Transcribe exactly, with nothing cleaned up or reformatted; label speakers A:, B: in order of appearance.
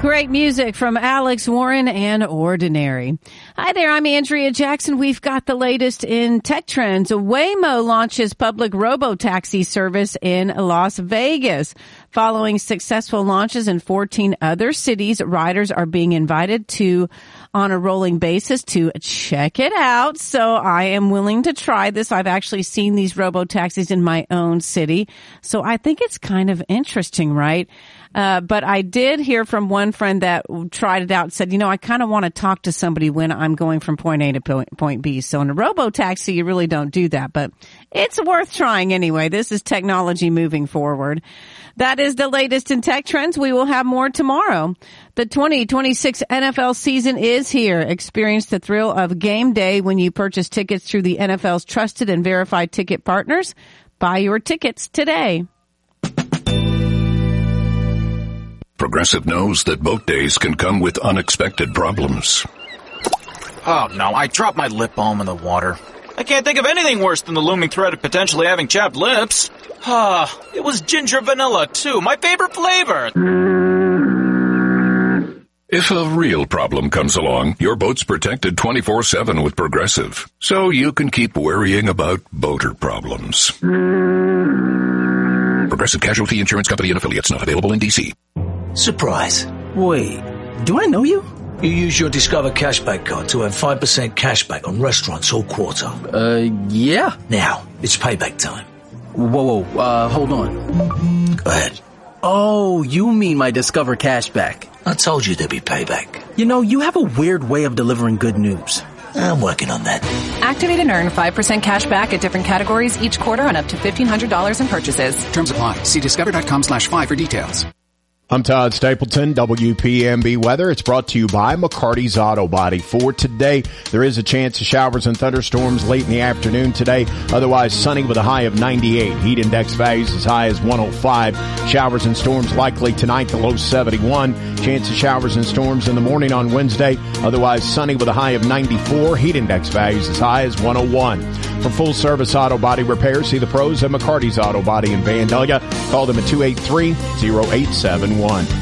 A: Great music from Alex Warren and Ordinary. Hi there, I'm Andrea Jackson. We've got the latest in tech trends. Waymo launches public robo-taxi service in Las Vegas. Following successful launches in fourteen other cities, riders are being invited to, on a rolling basis, to check it out. So I am willing to try this. I've actually seen these robo-taxis in my own city. So I think it's kind of interesting, right? Uh, but I did hear from one friend that tried it out and said, you know, I kind of want to talk to somebody when I'm going from point A to point, point B. So in a robo-taxi, you really don't do that, but it's worth trying anyway. This is technology moving forward. That is the latest in tech trends. We will have more tomorrow. The twenty twenty-six N F L season is here. Experience the thrill of game day when you purchase tickets through the N F L's trusted and verified ticket partners. Buy your tickets today.
B: Progressive knows that boat days can come with unexpected problems.
C: Oh, no, I dropped my lip balm in the water. I can't think of anything worse than the looming threat of potentially having chapped lips. Ah, it was ginger vanilla, too, my favorite flavor.
B: If a real problem comes along, your boat's protected twenty-four seven with Progressive, so you can keep worrying about boater problems. Progressive Casualty Insurance Company and affiliates, not available in D C.
D: Surprise.
E: Wait, do I know you?
D: You use your Discover Cashback card to earn five percent cashback on restaurants all quarter.
E: Uh, yeah.
D: Now, it's payback time.
E: Whoa, whoa, uh, hold on.
D: Go ahead.
E: Oh, you mean my Discover Cashback.
D: I told you there'd be payback.
E: You know, you have a weird way of delivering good news.
D: I'm working on that.
F: Activate and earn five percent cash back at different categories each quarter on up to fifteen hundred dollars in purchases.
G: Terms apply. See discover.com slash five for details.
H: I'm Todd Stapleton, W P M B Weather. It's brought to you by McCarty's Auto Body. For today, there is a chance of showers and thunderstorms late in the afternoon today. Otherwise, sunny with a high of ninety-eight. Heat index values as high as one oh five. Showers and storms likely tonight, the low seventy-one. Chance of showers and storms in the morning on Wednesday. Otherwise, sunny with a high of ninety-four. Heat index values as high as one oh one. For full-service auto body repair, see the pros at McCarty's Auto Body in Vandalia. Call them at two eight three, oh eight seven one.